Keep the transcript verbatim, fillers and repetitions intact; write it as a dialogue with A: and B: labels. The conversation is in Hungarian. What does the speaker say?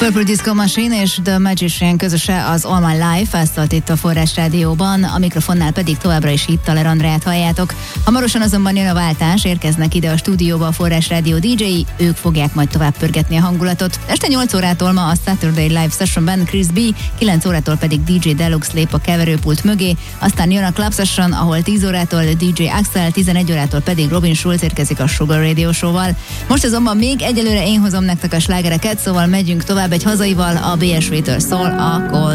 A: Purple Disco Machine és The Magician közöse az All My Life, ezt szólt itt a Forrás Rádióban, a mikrofonnál pedig továbbra is Hittaler Andrát halljátok. Hamarosan azonban jön a váltás, érkeznek ide a stúdióba a Forrás Rádió dé dzsei, ők fogják majd tovább pörgetni a hangulatot. Este nyolc órától ma a Saturday Live Sessionben Chris B, kilenc órától pedig dé dzsé Deluxe lép a keverőpult mögé, aztán jön a Club Session, ahol tíz órától dé dzsé Axel, tizenegy órától pedig Robin Schulz érkezik a Sugar Radio Show-val. Most azonban még egyelőre én hozom nektek a slágereket, szóval megyünk tovább egy hazaival, a bé es vé-től szól a Call.